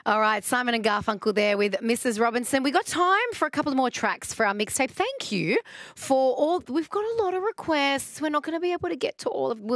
All right, Simon and Garfunkel there with Mrs. Robinson. We got time for a couple more tracks for our mixtape. Thank you for all. We've got a lot of requests. We're not going to be able to get to all of.